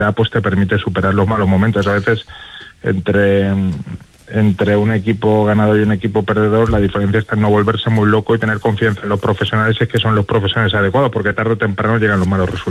pues te permite superar los malos momentos. A veces entre un equipo ganador y un equipo perdedor, la diferencia está en no volverse muy loco y tener confianza en los profesionales, y es que son los profesionales adecuados, porque tarde o temprano llegan los malos resultados.